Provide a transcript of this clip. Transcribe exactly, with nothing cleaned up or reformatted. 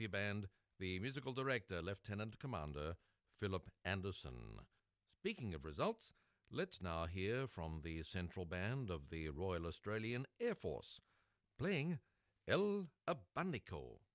Navy Band, the musical director, Lieutenant Commander Philip Anderson. Speaking of results, let's now hear from the Central Band of the Royal Australian Air Force, playing El Abanico.